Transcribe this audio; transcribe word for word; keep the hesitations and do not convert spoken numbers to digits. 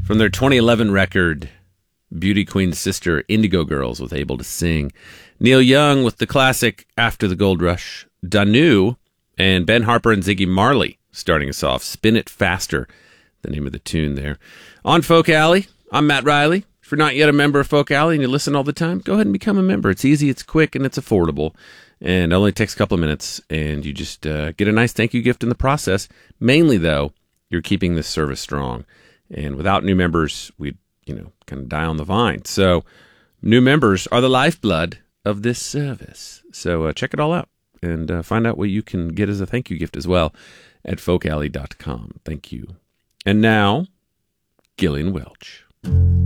From their twenty eleven record, Beauty Queen's sister, Indigo Girls, was able to sing. Neil Young with the classic After the Gold Rush. Danu and Ben Harper and Ziggy Marley starting us off. Spin It Faster, the name of the tune there. On Folk Alley, I'm Matt Riley. If you're not yet a member of Folk Alley and you listen all the time, go ahead and become a member. It's easy, it's quick, and it's affordable. And it only takes a couple of minutes, and you just uh, get a nice thank you gift in the process. Mainly, though, you're keeping this service strong. And without new members, we'd, you know, kind of die on the vine. So new members are the lifeblood of this service. So uh, check it all out and uh, find out what you can get as a thank you gift as well at folk alley dot com. Thank you. And now, Gillian Welch.